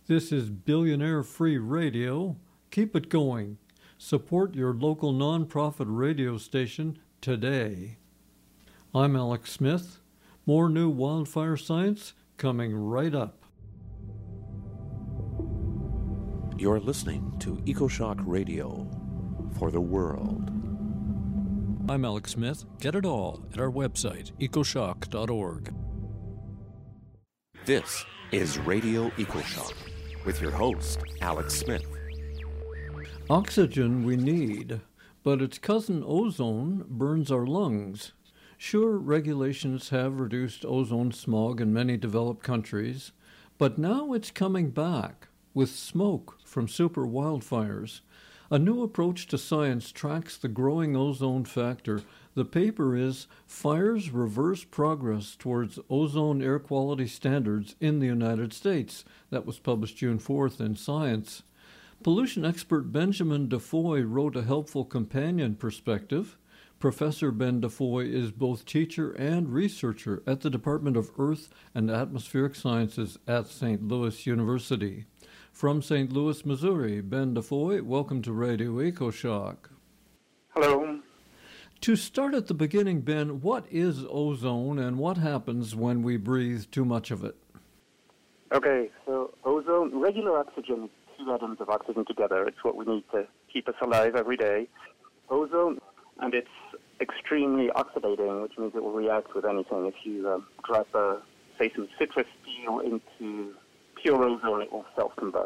This is Billionaire Free Radio. Keep it going. Support your local nonprofit radio station today. I'm Alex Smith. More new wildfire science coming right up. You're listening to EcoShock Radio for the world. I'm Alex Smith. Get it all at our website, ecoshock.org. This is Radio EcoShock with your host, Alex Smith. Oxygen we need, but its cousin ozone burns our lungs. Sure, regulations have reduced ozone smog in many developed countries, but now it's coming back with smoke from super wildfires. A new approach to science tracks the growing ozone factor. The paper is Fires Reverse Progress Towards Ozone Air Quality Standards in the United States. That was published June 4th in Science. Pollution expert Benjamin DeFoy wrote a helpful companion perspective. Professor Ben DeFoy is both teacher and researcher at the Department of Earth and Atmospheric Sciences at St. Louis University. From St. Louis, Missouri, Ben DeFoy, welcome to Radio EcoShock. Hello. To start at the beginning, Ben, what is ozone and what happens when we breathe too much of it? Okay, so ozone, regular oxygen is two atoms of oxygen together. It's what we need to keep us alive every day. Ozone, and it's extremely oxidating, which means it will react with anything. If you drop, say, some citrus steel into pure ozone, it will self-combust.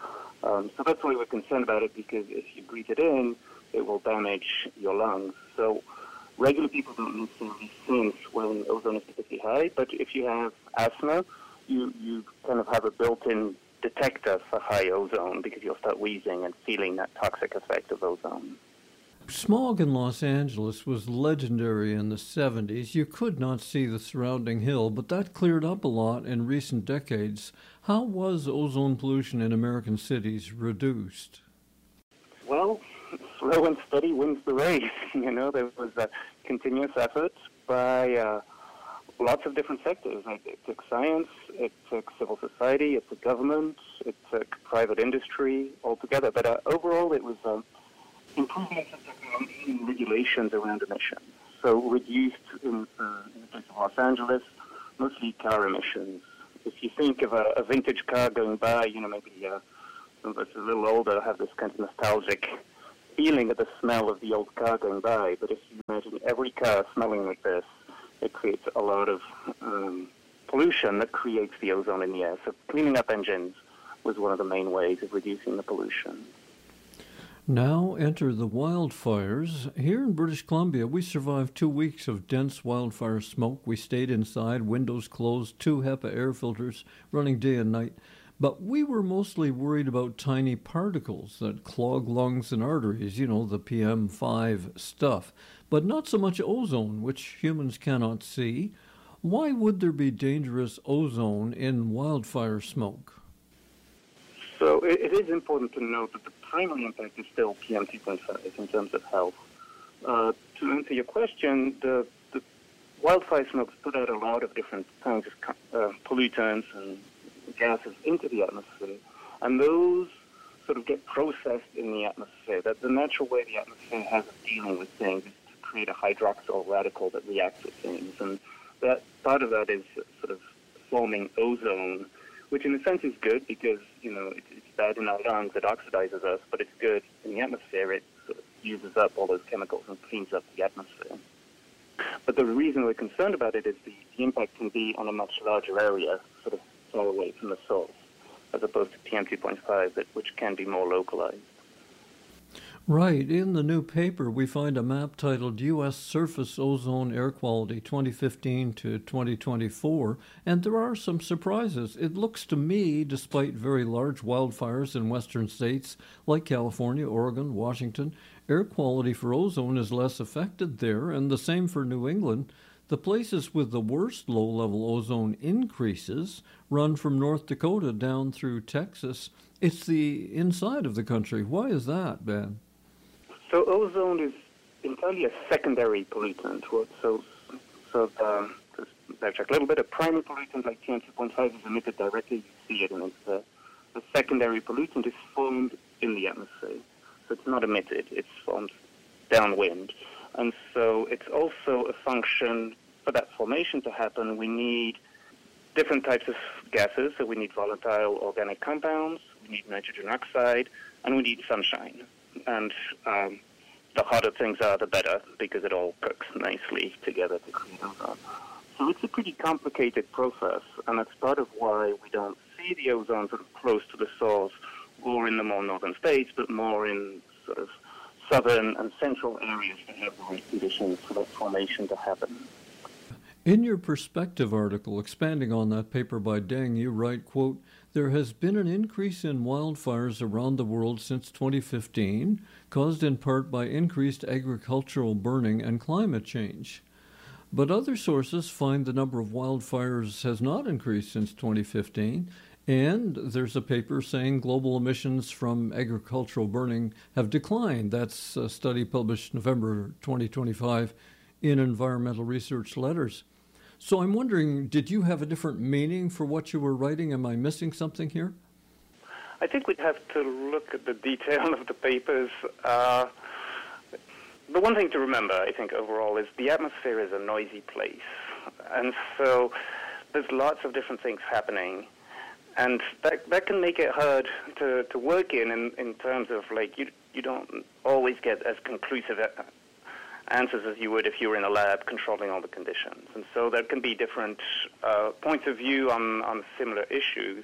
So that's why we're concerned about it, because if you breathe it in, it will damage your lungs. So regular people don't necessarily sense when ozone is particularly high, but if you have asthma, you kind of have a built-in detector for high ozone, because you'll start wheezing and feeling that toxic effect of ozone. Smog in Los Angeles was legendary in the 70s. You could not see the surrounding hill, but that cleared up a lot in recent decades. How was ozone pollution in American cities reduced? Well, slow and steady wins the race. You know, there was a continuous effort by lots of different sectors. It took science, it took civil society, it took government, it took private industry altogether. But overall, it was improvements in technology and regulations around emissions. So reduced, in the case of Los Angeles, mostly car emissions. If you think of a vintage car going by, you know, maybe some of us a little older have this kind of nostalgic feeling of the smell of the old car going by. But if you imagine every car smelling like this, it creates a lot of pollution that creates the ozone in the air. So cleaning up engines was one of the main ways of reducing the pollution. Now enter the wildfires. Here in British Columbia, we survived 2 weeks of dense wildfire smoke. We stayed inside, windows closed, 2 HEPA air filters running day and night. But we were mostly worried about tiny particles that clog lungs and arteries, you know, the PM5 stuff. But not so much ozone, which humans cannot see. Why would there be dangerous ozone in wildfire smoke? So it is important to note that the primary impact is still PM2.5 in terms of health. To answer your question, the wildfire smokes put out a lot of different kinds of pollutants and gases into the atmosphere, and those sort of get processed in the atmosphere. That the natural way the atmosphere has of dealing with things is to create a hydroxyl radical that reacts with things, and that part of that is sort of forming ozone, which in a sense is good because, you know, it's bad in our lungs, it oxidizes us, but it's good in the atmosphere. It sort of uses up all those chemicals and cleans up the atmosphere. But the reason we're concerned about it is the impact can be on a much larger area, sort of far away from the source, as opposed to PM2.5, which can be more localized. Right. In the new paper, we find a map titled U.S. Surface Ozone Air Quality 2015 to 2024, and there are some surprises. It looks to me, despite very large wildfires in western states like California, Oregon, Washington, air quality for ozone is less affected there, and the same for New England. The places with the worst low-level ozone increases run from North Dakota down through Texas. It's the inside of the country. Why is that, Ben? So ozone is entirely a secondary pollutant. So there's a little bit of primary pollutant like PM2.5 is emitted directly. You see it, and it's the secondary pollutant is formed in the atmosphere. So it's not emitted, it's formed downwind. And so it's also a function, for that formation to happen, we need different types of gases. So we need volatile organic compounds, we need nitrogen oxide, and we need sunshine. And the hotter things are, the better, because it all cooks nicely together to create ozone. So it's a pretty complicated process, and that's part of why we don't see the ozone sort of close to the source or in the more northern states, but more in sort of southern and central areas that have the right conditions for that formation to happen. In your perspective article, expanding on that paper by Deng, you write, quote, "There has been an increase in wildfires around the world since 2015, caused in part by increased agricultural burning and climate change. But other sources find the number of wildfires has not increased since 2015, and there's a paper saying global emissions from agricultural burning have declined." That's a study published November 2025 in Environmental Research Letters. So I'm wondering, did you have a different meaning for what you were writing? Am I missing something here? I think we'd have to look at the detail of the papers. The one thing to remember, I think, overall, is the atmosphere is a noisy place. And so there's lots of different things happening. And that can make it hard to work in terms of, like, you don't always get as conclusive answers as you would if you were in a lab controlling all the conditions. And so there can be different points of view on similar issues,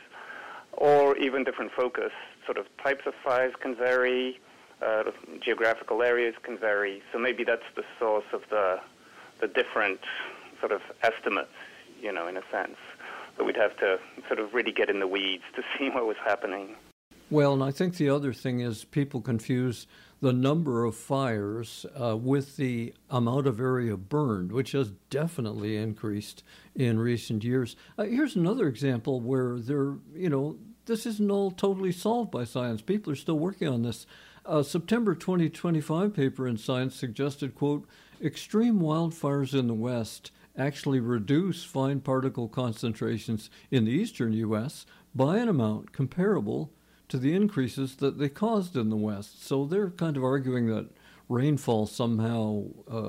or even different focus. Sort of types of fires can vary, geographical areas can vary. So maybe that's the source of the different sort of estimates, in a sense. But we'd have to sort of really get in the weeds to see what was happening. Well, and I think the other thing is people confuse the number of fires with the amount of area burned, which has definitely increased in recent years. Here's another example where this isn't all totally solved by science. People are still working on this. September 2025 paper in Science suggested, quote, "Extreme wildfires in the West actually reduce fine particle concentrations in the eastern U.S. by an amount comparable to the increases that they caused in the West." So they're kind of arguing that rainfall somehow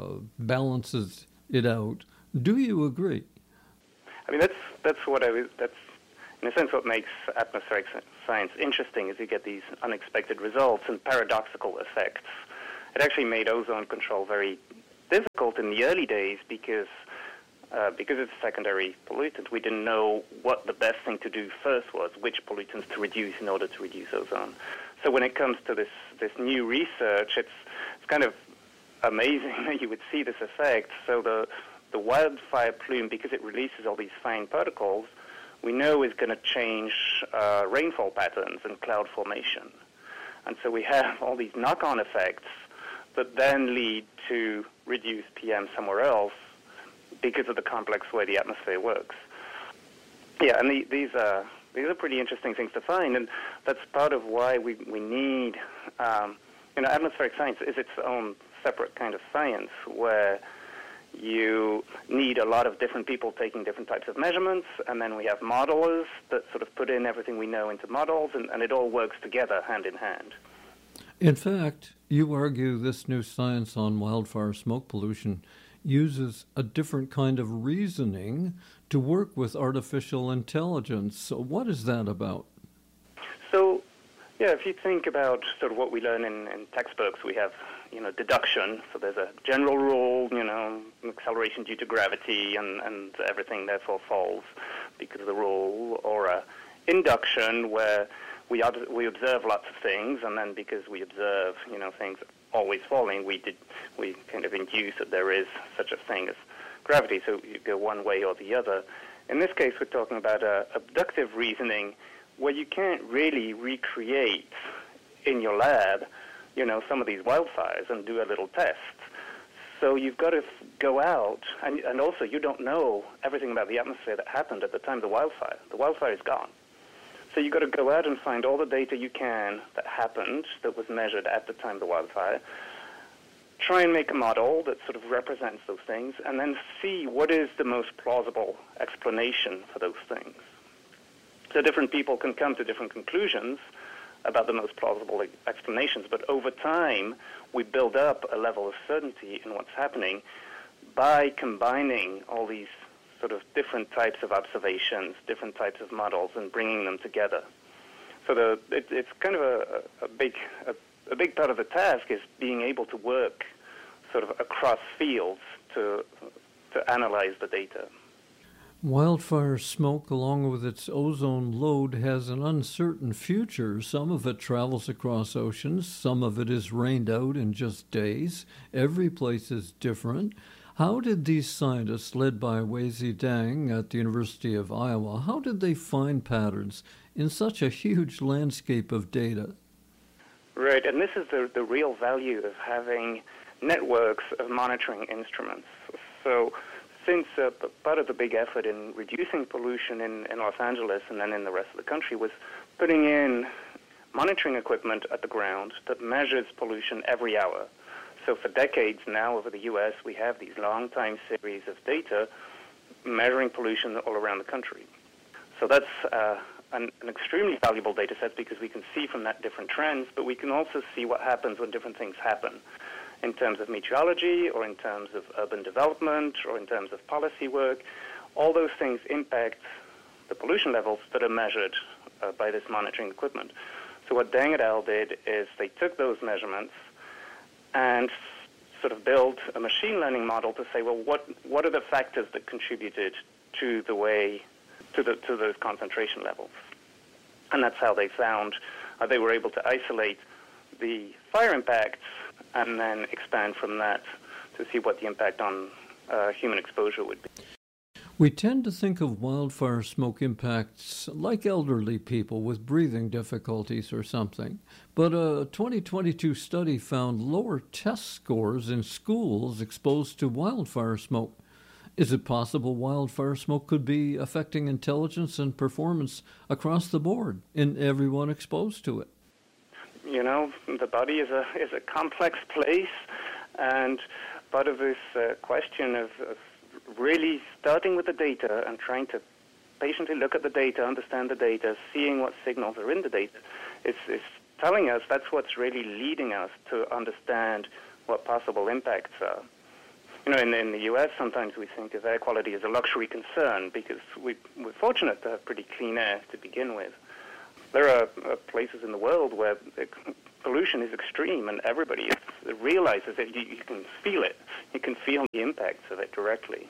balances it out. Do you agree? I mean, that's in a sense what makes atmospheric science interesting, is you get these unexpected results and paradoxical effects. It actually made ozone control very difficult in the early days because it's a secondary pollutant. We didn't know what the best thing to do first was, which pollutants to reduce in order to reduce ozone. So when it comes to this new research, it's kind of amazing that you would see this effect. So the wildfire plume, because it releases all these fine particles, we know is going to change rainfall patterns and cloud formation. And so we have all these knock-on effects that then lead to reduced PM somewhere else, because of the complex way the atmosphere works. Yeah, and these are pretty interesting things to find, and that's part of why we need, atmospheric science is its own separate kind of science, where you need a lot of different people taking different types of measurements, and then we have modelers that sort of put in everything we know into models, and it all works together hand in hand. In fact, you argue this new science on wildfire smoke pollution uses a different kind of reasoning to work with artificial intelligence. So what is that about? So, if you think about sort of what we learn in textbooks, we have, deduction. So there's a general rule, acceleration due to gravity, and everything therefore falls because of the rule, or induction, where we observe lots of things, and then because we observe, things always falling, we kind of induce that there is such a thing as gravity, so you go one way or the other. In this case, we're talking about abductive reasoning, where you can't really recreate in your lab, some of these wildfires and do a little test. So you've got to go out, and also you don't know everything about the atmosphere that happened at the time of the wildfire. The wildfire is gone. So you've got to go out and find all the data you can that happened, that was measured at the time of the wildfire, try and make a model that sort of represents those things, and then see what is the most plausible explanation for those things. So different people can come to different conclusions about the most plausible explanations, but over time, we build up a level of certainty in what's happening by combining all these sort of different types of observations, different types of models, and bringing them together. So it's kind of a big part of the task is being able to work sort of across fields to analyze the data. Wildfire smoke, along with its ozone load, has an uncertain future. Some of it travels across oceans. Some of it is rained out in just days. Every place is different. How did these scientists, led by Weizhi Dang at the University of Iowa, how did they find patterns in such a huge landscape of data? Right, and this is the real value of having networks of monitoring instruments. So since part of the big effort in reducing pollution in Los Angeles and then in the rest of the country was putting in monitoring equipment at the ground that measures pollution every hour. So for decades now over the U.S., we have these long time series of data measuring pollution all around the country. So that's an extremely valuable data set because we can see from that different trends, but we can also see what happens when different things happen in terms of meteorology or in terms of urban development or in terms of policy work. All those things impact the pollution levels that are measured by this monitoring equipment. So what Dang et al. Did is they took those measurements and sort of built a machine learning model to say, well, what are the factors that contributed to those concentration levels? And that's how they found they were able to isolate the fire impacts and then expand from that to see what the impact on human exposure would be. We tend to think of wildfire smoke impacts like elderly people with breathing difficulties or something, but a 2022 study found lower test scores in schools exposed to wildfire smoke. Is it possible wildfire smoke could be affecting intelligence and performance across the board in everyone exposed to it? You know, the body is a complex place, and part of this question of really starting with the data and trying to patiently look at the data, understand the data, seeing what signals are in the data, is telling us that's what's really leading us to understand what possible impacts are. You know, in the U.S., sometimes we think of air quality as a luxury concern because we're fortunate to have pretty clean air to begin with. There are places in the world where pollution is extreme and everybody realizes it. You can feel it. You can feel the impacts of it directly.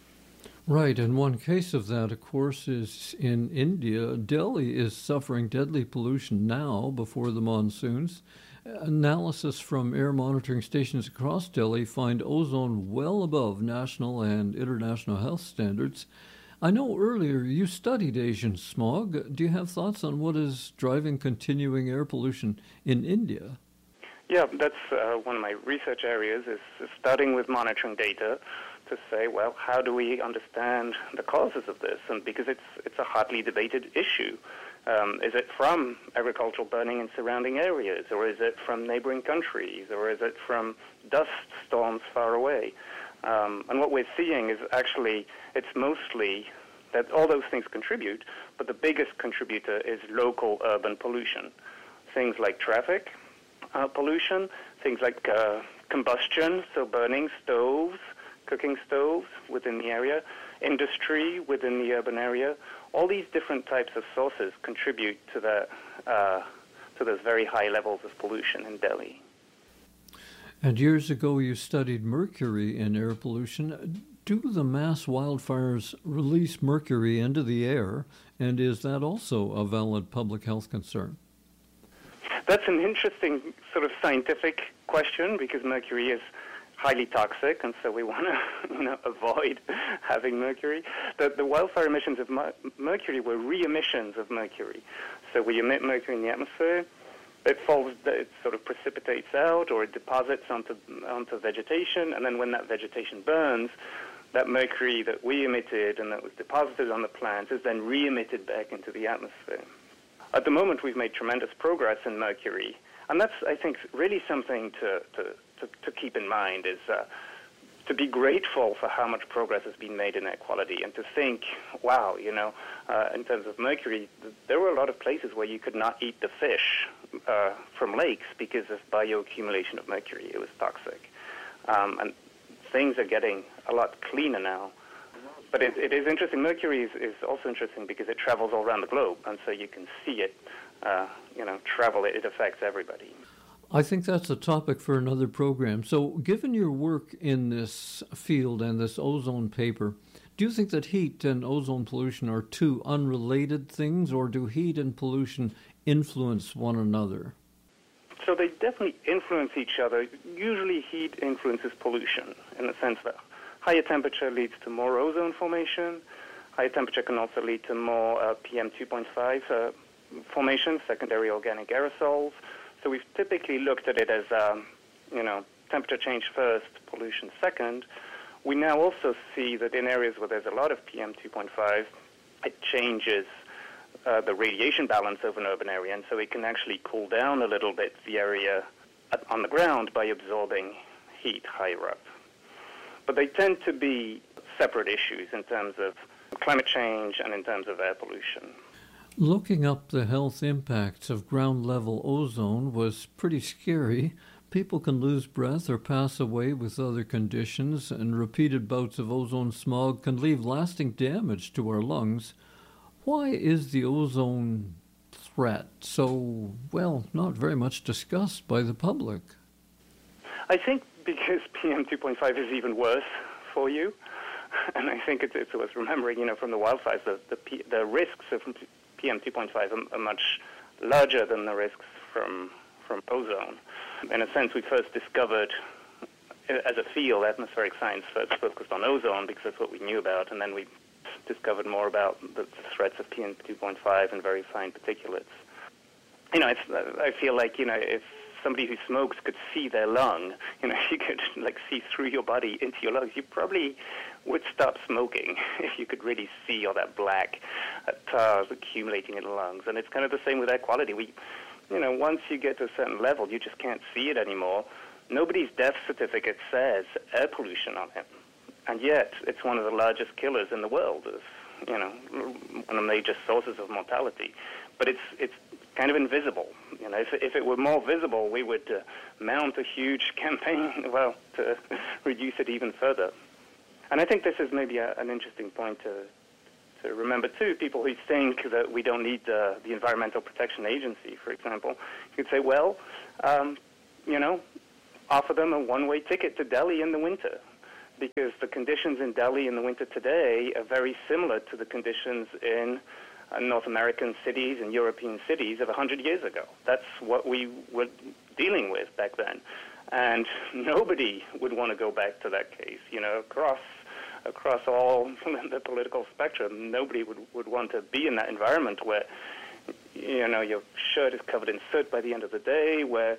Right, and one case of that, of course, is in India. Delhi is suffering deadly pollution now before the monsoons. Analysis from air monitoring stations across Delhi find ozone well above national and international health standards. I know earlier you studied Asian smog. Do you have thoughts on what is driving continuing air pollution in India? Yeah, that's one of my research areas is starting with monitoring data to say, well, how do we understand the causes of this? And because it's a hotly debated issue. Is it from agricultural burning in surrounding areas, or is it from neighboring countries, or is it from dust storms far away? And what we're seeing is actually it's mostly that all those things contribute, but the biggest contributor is local urban pollution. Things like traffic pollution, things like combustion, so burning stoves, cooking stoves within the area, industry within the urban area. All these different types of sources contribute to those very high levels of pollution in Delhi. And years ago you studied mercury in air pollution. Do the mass wildfires release mercury into the air, and is that also a valid public health concern? That's an interesting sort of scientific question because mercury is highly toxic, and so we want to avoid having mercury. The wildfire emissions of mercury were re-emissions of mercury. So we emit mercury in the atmosphere. It falls, it sort of precipitates out, or it deposits onto vegetation, and then when that vegetation burns, that mercury that we emitted and that was deposited on the plants is then re-emitted back into the atmosphere. At the moment, we've made tremendous progress in mercury, and that's, I think, really something to keep in mind is to be grateful for how much progress has been made in air quality, and to think, wow, in terms of mercury, there were a lot of places where you could not eat the fish from lakes because of bioaccumulation of mercury. It was toxic. And things are getting a lot cleaner now. But it is interesting. Mercury is also interesting because it travels all around the globe, and so you can see it, travel. It affects everybody. I think that's a topic for another program. So given your work in this field and this ozone paper, do you think that heat and ozone pollution are two unrelated things, or do heat and pollution influence one another? So they definitely influence each other. Usually heat influences pollution in the sense that higher temperature leads to more ozone formation. Higher temperature can also lead to more PM 2.5 formation, secondary organic aerosols. So we've typically looked at it as, temperature change first, pollution second. We now also see that in areas where there's a lot of PM 2.5, it changes the radiation balance of an urban area, and so it can actually cool down a little bit the area on the ground by absorbing heat higher up. But they tend to be separate issues in terms of climate change and in terms of air pollution. Looking up the health impacts of ground-level ozone was pretty scary. People can lose breath or pass away with other conditions, and repeated bouts of ozone smog can leave lasting damage to our lungs. Why is the ozone threat so, not very much discussed by the public? I think because PM 2.5 is even worse for you, and I think it's worth remembering, from the wildfires, the risks of PM 2.5 are much larger than the risks from ozone. In a sense, we first discovered, as a field, atmospheric science first focused on ozone because that's what we knew about, and then we discovered more about the threats of PM 2.5 and very fine particulates. I feel like, if somebody who smokes could see their lung, you could see through your body into your lungs, you probably would stop smoking if you could really see all that black tar accumulating in the lungs. And it's kind of the same with air quality. Once you get to a certain level, you just can't see it anymore. Nobody's death certificate says air pollution on it. And yet, it's one of the largest killers in the world, one of the major sources of mortality. But it's kind of invisible. If it were more visible, we would mount a huge campaign, to reduce it even further. And I think this is maybe an interesting point to remember, too. People who think that we don't need the Environmental Protection Agency, for example, you could say, offer them a one-way ticket to Delhi in the winter, because the conditions in Delhi in the winter today are very similar to the conditions in North American cities and European cities of 100 years ago. That's what we were dealing with back then. And nobody would want to go back to that case. Across all the political spectrum, nobody would want to be in that environment where, your shirt is covered in soot by the end of the day, where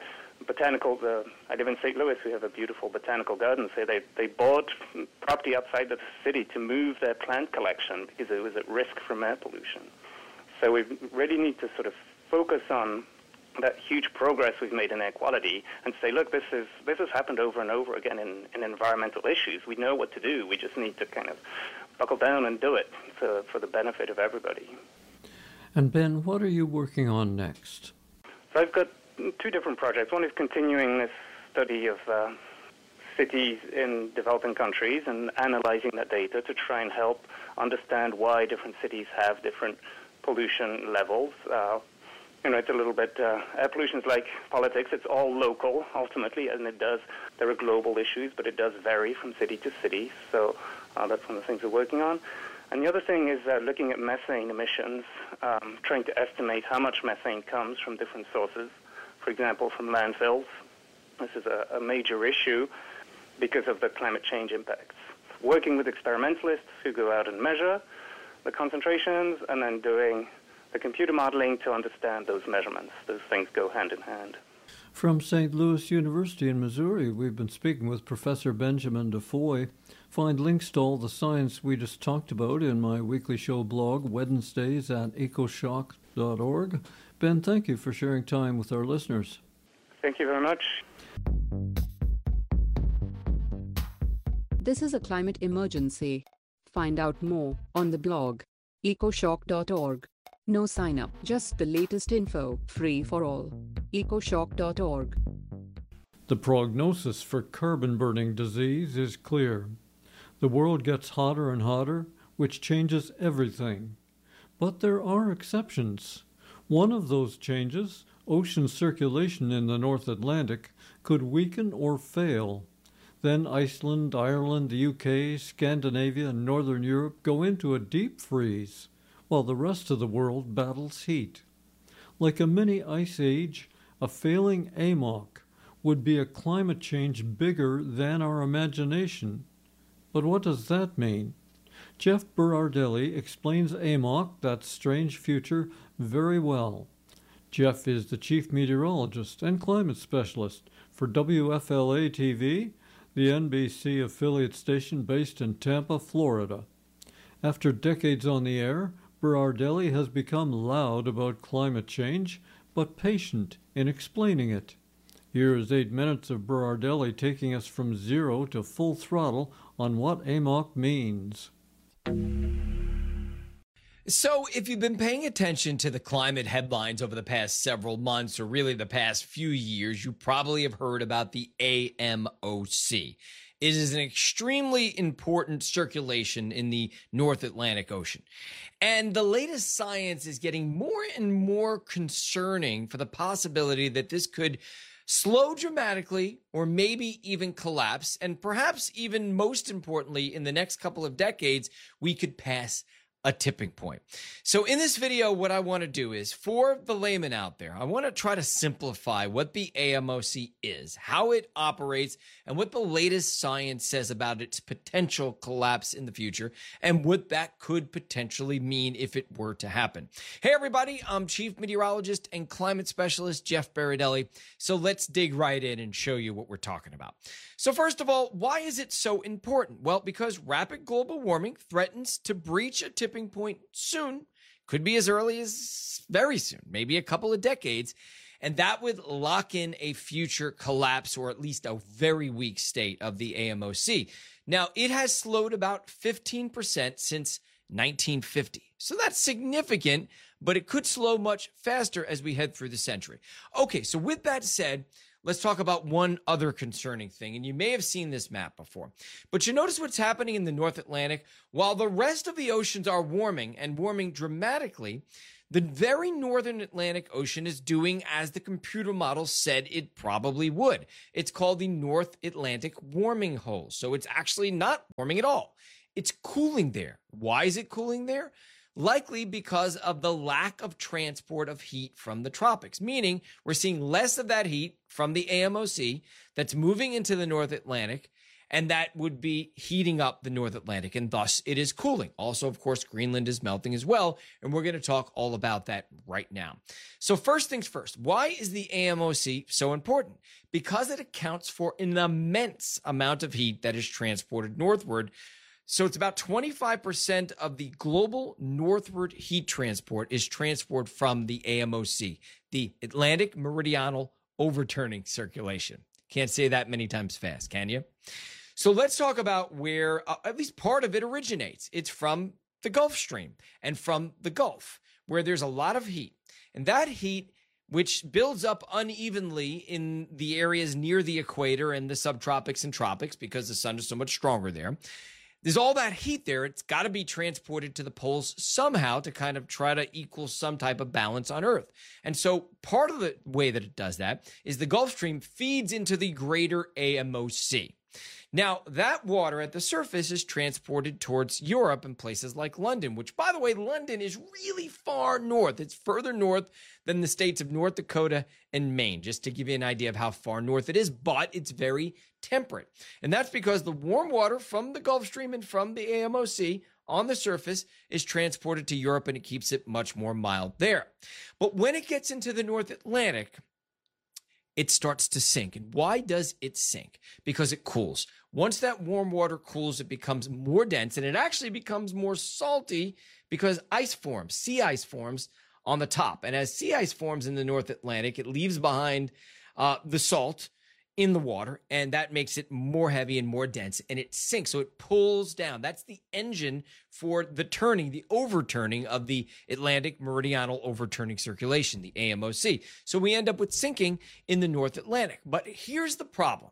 I live in St. Louis, we have a beautiful botanical garden. So they bought property outside the city to move their plant collection because it was at risk from air pollution. So we really need to sort of focus on that huge progress we've made in air quality and say, look, this has happened over and over again in environmental issues. We know what to do. We just need to kind of buckle down and do it for the benefit of everybody. And Ben, what are you working on next? So I've got two different projects. One is continuing this study of cities in developing countries and analyzing that data to try and help understand why different cities have different pollution levels. It's a little bit, air pollution is like politics. It's all local, ultimately, and there are global issues, but it does vary from city to city. So that's one of the things we're working on. And the other thing is looking at methane emissions, trying to estimate how much methane comes from different sources. For example, from landfills. This is a major issue because of the climate change impacts. Working with experimentalists who go out and measure the concentrations and then doing the computer modeling to understand those measurements. Those things go hand in hand. From St. Louis University in Missouri, we've been speaking with Professor Benjamin DeFoy. Find links to all the science we just talked about in my weekly show blog, Wednesdays at ecoshock.org. Ben, thank you for sharing time with our listeners. Thank you very much. This is a climate emergency. Find out more on the blog ecoshock.org. No sign up, just the latest info, free for all. ecoshock.org. The prognosis for carbon-burning disease is clear. The world gets hotter and hotter, which changes everything. But there are exceptions. One of those changes, ocean circulation in the North Atlantic, could weaken or fail. Then Iceland, Ireland, the UK, Scandinavia, and Northern Europe go into a deep freeze, while the rest of the world battles heat. Like a mini ice age, a failing AMOC would be a climate change bigger than our imagination. But what does that mean? Jeff Berardelli explains AMOC, that strange future, very well. Jeff is the chief meteorologist and climate specialist for WFLA-TV, the NBC affiliate station based in Tampa, Florida. After decades on the air, Berardelli has become loud about climate change, but patient in explaining it. Here is 8 minutes of Berardelli taking us from zero to full throttle on what AMOC means. So, if you've been paying attention to the climate headlines over the past several months, or really the past few years, you probably have heard about the AMOC. It is an extremely important circulation in the North Atlantic Ocean. And the latest science is getting more and more concerning for the possibility that this could slow dramatically or maybe even collapse. And perhaps even most importantly, in the next couple of decades, we could pass a tipping point. So in this video, what I want to do is, for the layman out there, I want to try to simplify what the AMOC is, how it operates, and what the latest science says about its potential collapse in the future, and what that could potentially mean if it were to happen. Hey everybody, I'm Chief Meteorologist and Climate Specialist Jeff Berardelli. So let's dig right in and show you what we're talking about. So first of all, why is it so important? Well, because rapid global warming threatens to breach a tipping point soon, could be as early as very soon, maybe a couple of decades, and that would lock in a future collapse or at least a very weak state of the AMOC. Now, it has slowed about 15% since 1950. So that's significant, but it could slow much faster as we head through the century. Okay, so with that said, let's talk about one other concerning thing, and you may have seen this map before. But you notice what's happening in the North Atlantic? While the rest of the oceans are warming, and warming dramatically, the very northern Atlantic Ocean is doing as the computer model said it probably would. It's called the North Atlantic warming hole. So it's actually not warming at all. It's cooling there. Why is it cooling there? Likely because of the lack of transport of heat from the tropics, meaning we're seeing less of that heat from the AMOC that's moving into the North Atlantic, and that would be heating up the North Atlantic, and thus it is cooling. Also, of course, Greenland is melting as well, and we're going to talk all about that right now. So first things first, why is the AMOC so important? Because it accounts for an immense amount of heat that is transported northward. So it's about 25% of the global northward heat transport is transport from the AMOC, the Atlantic Meridional Overturning Circulation. Can't say that many times fast, can you? So let's talk about where at least part of it originates. It's from the Gulf Stream and from the Gulf, where there's a lot of heat. And that heat, which builds up unevenly in the areas near the equator and the subtropics and tropics because the sun is so much stronger there. There's all that heat there. It's got to be transported to the poles somehow to kind of try to equal some type of balance on Earth. And so part of the way that it does that is the Gulf Stream feeds into the greater AMOC. Now, that water at the surface is transported towards Europe and places like London, which, by the way, London is really far north. It's further north than the states of North Dakota and Maine, just to give you an idea of how far north it is, but it's very temperate. And that's because the warm water from the Gulf Stream and from the AMOC on the surface is transported to Europe, and it keeps it much more mild there. But when it gets into the North Atlantic, it starts to sink. And why does it sink? Because it cools. Once that warm water cools, it becomes more dense, and it actually becomes more salty because ice forms, sea ice forms on the top. And as sea ice forms in the North Atlantic, it leaves behind the salt in the water, and that makes it more heavy and more dense, and it sinks. So it pulls down. That's the engine for the overturning of the Atlantic Meridional Overturning Circulation, the AMOC. So we end up with sinking in the North Atlantic. But here's the problem.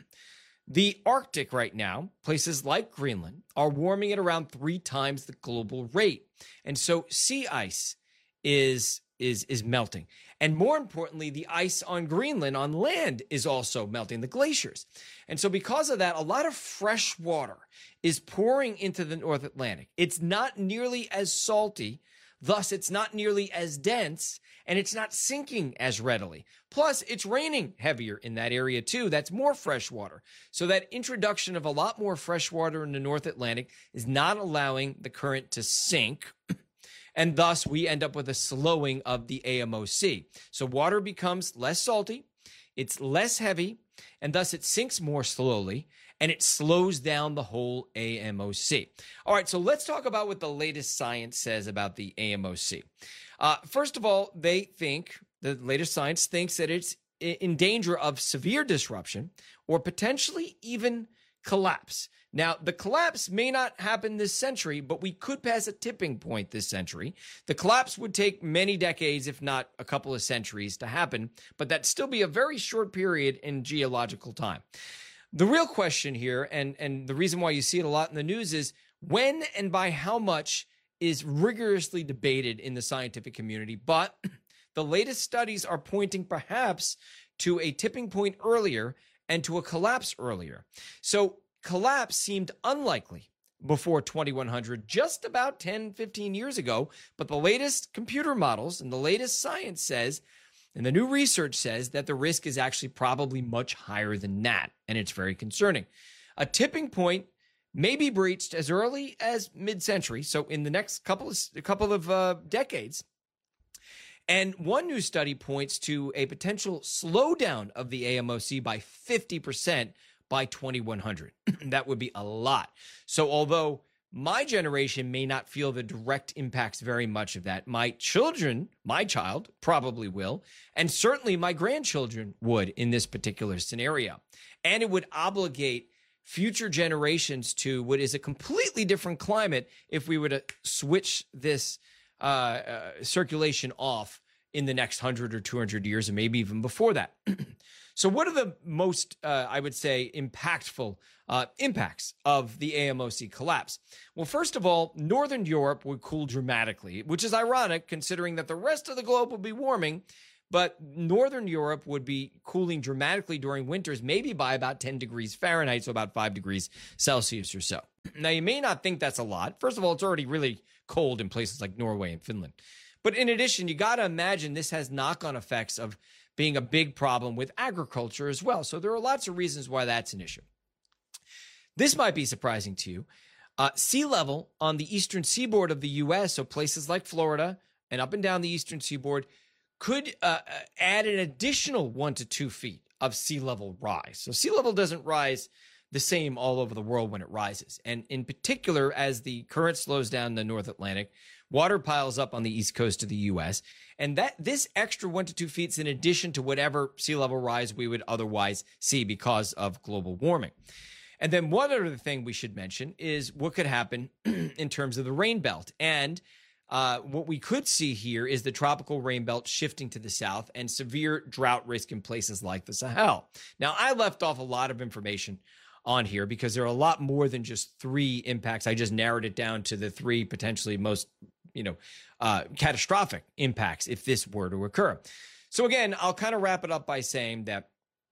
The Arctic right now, places like Greenland, are warming at around 3 times the global rate. And so sea ice is melting. And more importantly, the ice on Greenland on land is also melting, the glaciers. And so because of that, a lot of fresh water is pouring into the North Atlantic. It's not nearly as salty, thus it's not nearly as dense, and it's not sinking as readily. Plus, it's raining heavier in that area too. That's more fresh water. So that introduction of a lot more fresh water in the North Atlantic is not allowing the current to sink. And thus, we end up with a slowing of the AMOC. So water becomes less salty, it's less heavy, and thus it sinks more slowly, and it slows down the whole AMOC. All right, so let's talk about what the latest science says about the AMOC. First of all, the latest science thinks that it's in danger of severe disruption or potentially even collapse. Now, the collapse may not happen this century, but we could pass a tipping point this century. The collapse would take many decades, if not a couple of centuries, to happen, but that'd still be a very short period in geological time. The real question here, and the reason why you see it a lot in the news, is when and by how much is rigorously debated in the scientific community, but the latest studies are pointing perhaps to a tipping point earlier and to a collapse earlier. So collapse seemed unlikely before 2100, just about 10, 15 years ago. But the latest computer models and the latest science says, and the new research says, that the risk is actually probably much higher than that. And it's very concerning. A tipping point may be breached as early as mid-century, so in the next couple of decades. And one new study points to a potential slowdown of the AMOC by 50% by 2100. That would be a lot. So although my generation may not feel the direct impacts very much of that, my child probably will, and certainly my grandchildren would in this particular scenario. And it would obligate future generations to what is a completely different climate if we were to switch this circulation off in the next 100 or 200 years, and maybe even before that. So what are the most, I would say, impactful impacts of the AMOC collapse? Well, first of all, Northern Europe would cool dramatically, which is ironic considering that the rest of the globe would be warming, but Northern Europe would be cooling dramatically during winters, maybe by about 10 degrees Fahrenheit, so about 5 degrees Celsius or so. Now, you may not think that's a lot. First of all, it's already really cold in places like Norway and Finland. But in addition, you got to imagine this has knock-on effects of being a big problem with agriculture as well. So there are lots of reasons why that's an issue. This might be surprising to you. Sea level on the eastern seaboard of the U.S., so places like Florida and up and down the eastern seaboard, could add an additional 1 to 2 feet of sea level rise. So sea level doesn't rise the same all over the world when it rises. And in particular, as the current slows down in the North Atlantic, water piles up on the east coast of the U.S., and that this extra 1 to 2 feet is in addition to whatever sea level rise we would otherwise see because of global warming. And then one other thing we should mention is what could happen in terms of the rain belt. And what we could see here is the tropical rain belt shifting to the south and severe drought risk in places like the Sahel. Now, I left off a lot of information on here because there are a lot more than just 3 impacts. I just narrowed it down to the 3 potentially most catastrophic impacts if this were to occur. So again, I'll kind of wrap it up by saying that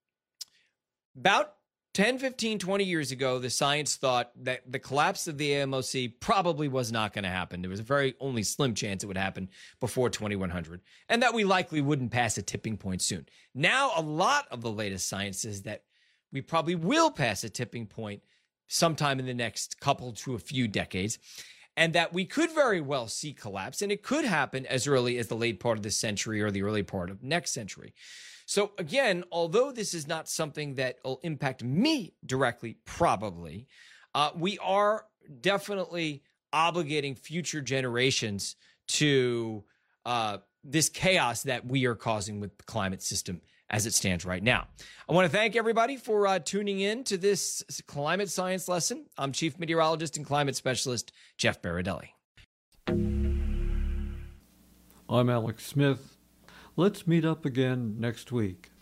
about 10, 15, 20 years ago, the science thought that the collapse of the AMOC probably was not going to happen. There was a very only slim chance it would happen before 2100, and that we likely wouldn't pass a tipping point soon. Now, a lot of the latest science says that we probably will pass a tipping point sometime in the next couple to a few decades, and that we could very well see collapse, and it could happen as early as the late part of this century or the early part of next century. So again, although this is not something that will impact me directly, probably, we are definitely obligating future generations to this chaos that we are causing with the climate system as it stands right now. I want to thank everybody for tuning in to this climate science lesson. I'm Chief Meteorologist and Climate Specialist Jeff Baradelli. I'm Alex Smith. Let's meet up again next week.